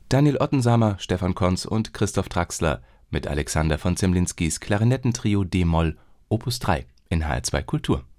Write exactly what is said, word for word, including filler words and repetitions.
Daniel Ottensamer, Stefan Konz und Christoph Traxler mit Alexander von Zemlinskis Klarinettentrio d-Moll op. drei in H R zwei Kultur